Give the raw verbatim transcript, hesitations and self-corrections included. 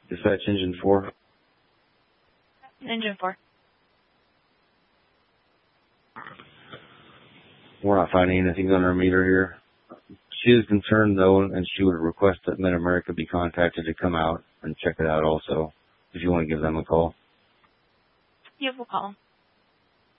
Dispatch engine four. Engine four. We're not finding anything on our meter here. She is concerned, though, and she would request that Mid-America be contacted to come out and check it out also, if you want to give them a call. Yeah, we'll call them.